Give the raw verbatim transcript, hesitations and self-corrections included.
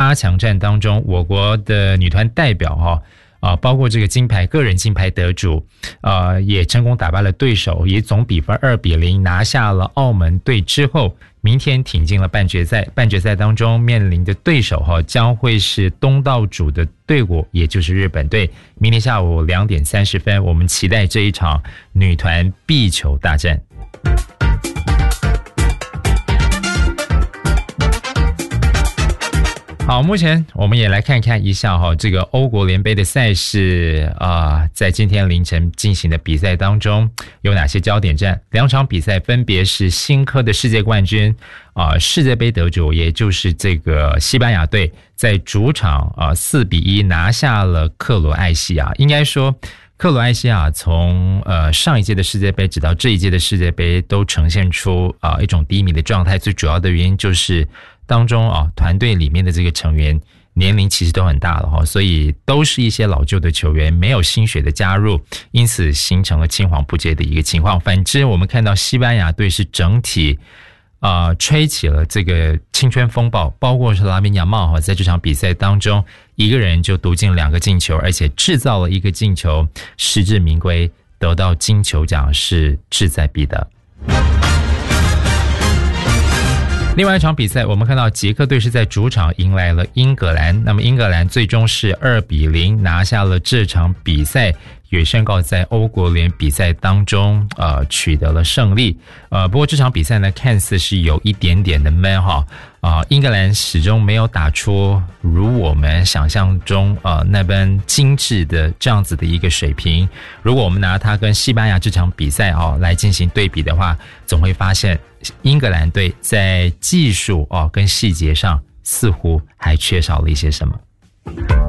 八强战当中，我国的女团代表哈、哦。啊，包括这个金牌个人金牌得主，呃，也成功打败了对手，以总比分二比零拿下了澳门队之后，明天挺进了半决赛。半决赛当中面临的对手哈、哦，将会是东道主的队伍，也就是日本队。明天下午两点三十分，我们期待这一场女团壁球大战。好，目前我们也来看看一下哈，这个欧国联杯的赛事啊、呃，在今天凌晨进行的比赛当中有哪些焦点战？两场比赛分别是新科的世界冠军啊、呃，世界杯得主，也就是这个西班牙队，在主场啊四比一拿下了克罗埃西亚。应该说，克罗埃西亚从呃上一届的世界杯直到这一届的世界杯都呈现出啊、呃、一种低迷的状态，最主要的原因就是当中啊，团队里面的这个成员年龄其实都很大了哈，所以都是一些老旧的球员，没有新血的加入，因此形成了青黄不接的一个情况。反之，我们看到西班牙队是整体啊、呃、吹起了这个青春风暴，包括是拉米亚茂哈，在这场比赛当中一个人就独进两个进球，而且制造了一个进球，实至名归，得到金球奖是志在必得。另外一场比赛，我们看到捷克队是在主场迎来了英格兰，那么英格兰最终是二比零拿下了这场比赛，也宣告在欧国联比赛当中呃取得了胜利。呃，不过这场比赛呢，看似是有一点点的闷哈。啊、呃，英格兰始终没有打出如我们想象中呃那般精致的这样子的一个水平。如果我们拿它跟西班牙这场比赛哦来进行对比的话，总会发现英格兰队在技术哦跟细节上似乎还缺少了一些什么。